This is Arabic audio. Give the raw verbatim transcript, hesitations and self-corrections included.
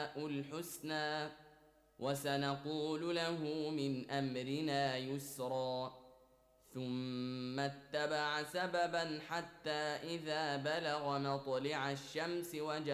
الاسماء الحسنى وسنقول له من امرنا يسرا ثم اتبع سببا حتى اذا بلغ مطلع الشمس وجد